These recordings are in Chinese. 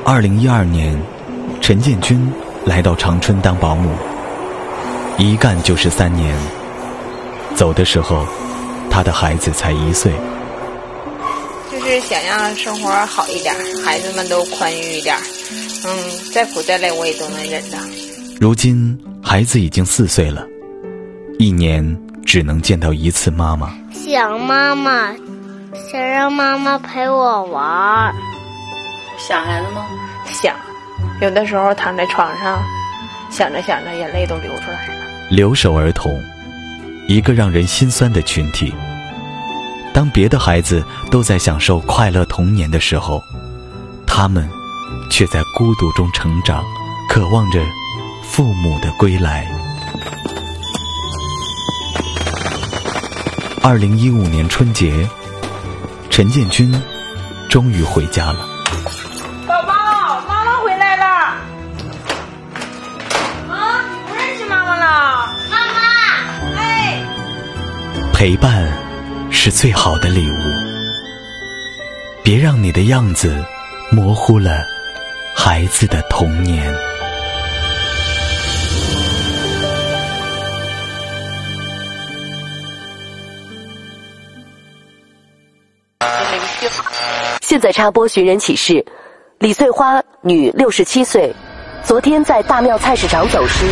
2012年，陈建军来到长春当保姆，一干就是3年。走的时候，他的孩子才1岁。 就是想让生活好一点，孩子们都宽裕一点。再苦再累我也都能忍的。 如今孩子已经4岁了，1年只能见到1次妈妈。 想妈妈，想让妈妈陪我玩。 想孩子吗？ 想，有的时候躺在床上，想着想着眼泪都流出来了。 留守儿童，一个让人心酸的群体。当别的孩子都在享受快乐童年的时候，他们却在孤独中成长，渴望着父母的归来。2015年春节，陈建军终于回家了。 宝宝，妈妈回来了。啊，你不认识妈妈了？ 妈妈， 哎， 陪伴是最好的礼物，别让你的样子模糊了孩子的童年。 现在插播寻人启事：李穗花，女，67岁，昨天在大庙菜市场走失。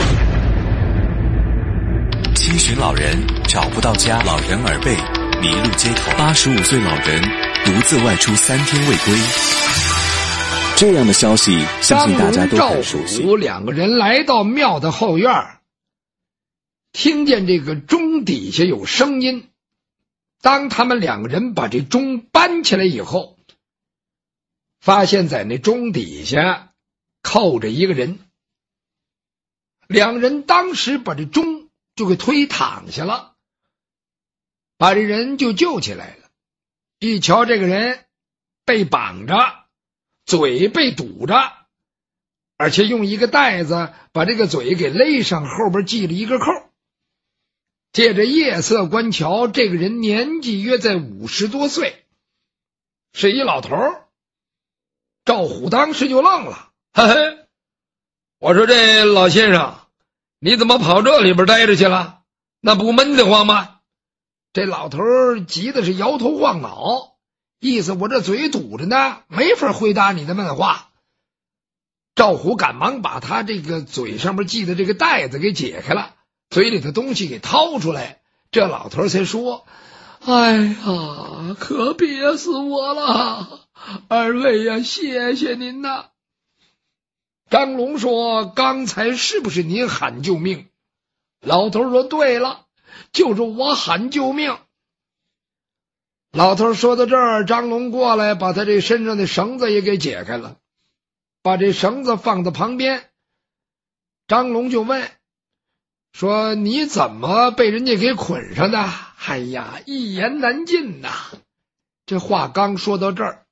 七旬老人找不到家，老人耳背，迷路街头。85岁老人独自外出3天未归。这样的消息，相信大家都很熟悉。 张龙、赵虎2个人来到庙的后院，听见这个钟底下有声音。当他们2个人把这钟搬起来以后，发现在那钟底下扣着一个人。2人当时把这钟就给推躺下了，把这人就救起来了。一瞧这个人被绑着，嘴被堵着，而且用一个带子把这个嘴给勒上，后边系了一个扣。借着夜色观瞧，这个人年纪约在50多岁，是一老头。赵虎当时就愣了，嘿嘿，我说这老先生，你怎么跑这里边待着去了？那不闷得慌吗？这老头急的是摇头晃脑，意思我这嘴堵着呢，没法回答你的问话。赵虎赶忙把他这个嘴上面系的这个带子给解开了，嘴里的东西给掏出来，这老头才说：哎呀，可憋死我了，二位呀，谢谢您呐。张龙说：刚才是不是您喊救命？老头说：对了，就是我喊救命。老头说到这儿，张龙过来把他这身上的绳子也给解开了，把这绳子放到旁边。张龙就问说：你怎么被人家给捆上的？哎呀，一言难尽呐。这话刚说到这儿，